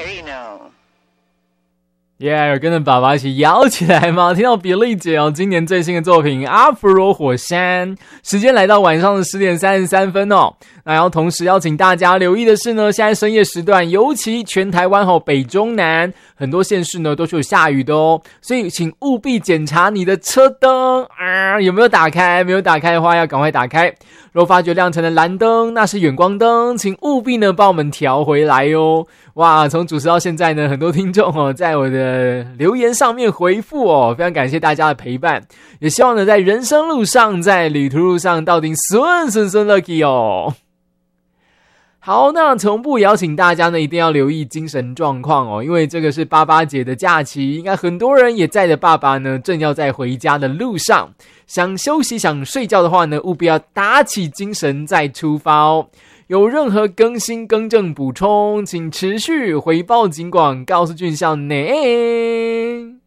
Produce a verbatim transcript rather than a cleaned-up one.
Volcano。 耶、yeah, 跟着爸爸一起摇起来吗？听到比利姐哦，今年最新的作品《阿芙罗火山》，时间来到晚上的十点三十三分哦。那然后同时邀请大家留意的是呢，现在深夜时段，尤其全台湾哦，北中南很多县市呢都是有下雨的哦，所以请务必检查你的车灯啊有没有打开，没有打开的话要赶快打开。若发觉亮成的蓝灯，那是远光灯，请务必呢帮我们调回来哦。哇，从主持到现在呢，很多听众哦，在我的留言上面回复哦，非常感谢大家的陪伴，也希望呢在人生路上，在旅途路上到底顺顺顺 lucky 哦。好，那同步邀请大家呢，一定要留意精神状况哦，因为这个是八八节的假期，应该很多人也载着爸爸呢，正要在回家的路上。想休息想睡觉的话呢，务必要打起精神再出发哦。有任何更新更正补充，请持续回报警广告诉俊孝呢。